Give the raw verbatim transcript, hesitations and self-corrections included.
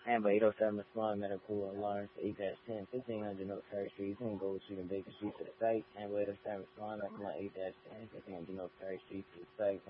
Amber eight oh seven Respond Medical Alarms eight dash ten, fifteen hundred North Ferry Street, ten Gold Street and Baker Street to the site. Amber eight oh seven Respond Medical eight dash ten, fifteen hundred North Ferry Street to the site.